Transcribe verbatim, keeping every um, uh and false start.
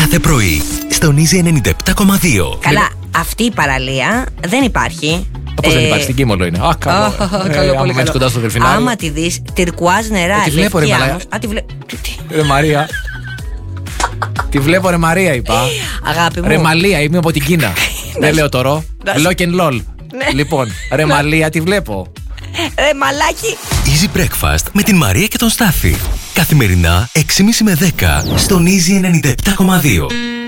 κάθε πρωί στον Easy ενενήντα επτά κόμμα δύο. Καλά, αυτή η παραλία δεν υπάρχει. Πώς δεν υπάρχει, στην Κίμολο είναι. Α, καλό. Καλό, πολύ καλό. Κοντά στο Δελφινάρι. Άμα τη δεις, τυρκουάζ νερά. Τη βλέπω, ρε Μαλάκα. Α, τη βλέπω. Ρε Μαρία. Τη βλέπω, ρε Μαρία, είπα. Αγάπη μου. Ρε Μαλία, είμαι από την Κίνα. Δεν λέω τώρα. Lock and lol. Λοιπόν, ρε Μαλία, τη βλέπω. Ρε μαλάκι. Easy Breakfast με την Μαρία και τον Στάφη. Καθημερινά έξι και μισή με δέκα στον Easy ενενήντα επτά κόμμα δύο.